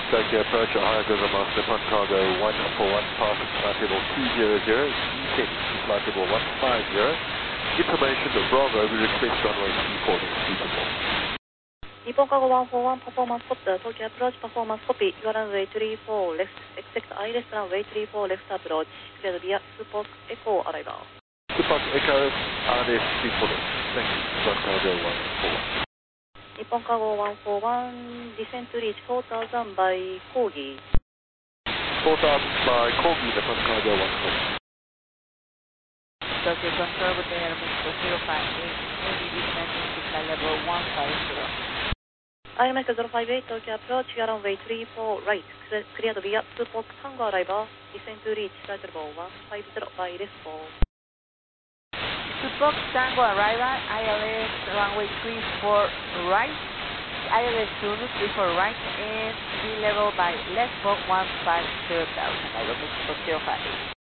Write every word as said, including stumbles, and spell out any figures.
Tokyo approach at higher Google Mass Nippon Cargo one four one, passing flight level two zero zero, descent to flight level one five zero. Information of Bravo, we request runway three four next suitable. Nippon Cargo one four one, performance copy, Tokyo approach, performance copy, your runway three four left, expect I left runway three four left approach, cleared via Support Echo arrival. Support Echo, R S three four next, thank you, Nippon Cargo one four one. Nippon Cargo one four one, descent to reach four thousand by Kogi. four thousand by Kogi, Nippon Cargo one four one. Tokyo Control, good day, Mexico zero five eight, Navy descending to flight level one five zero. I M X zero five eight, Tokyo approach, your runway three four right, cleared via Support Tango arrival, descent to reach flight level one five zero by left four. Support Tango arrival, I L S runway three four right, I L S Zulu three four right, and sea level by left four one five zero thousand, Aeromexico zero five eight.